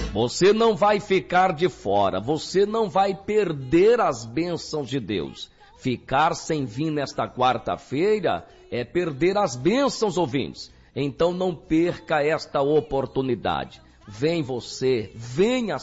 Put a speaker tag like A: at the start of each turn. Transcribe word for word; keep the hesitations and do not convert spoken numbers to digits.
A: Você não vai ficar de fora, você não vai perder as bênçãos de Deus. Ficar sem vir nesta quarta-feira é perder as bênçãos, ouvintes. Então não perca esta oportunidade. Vem você, venha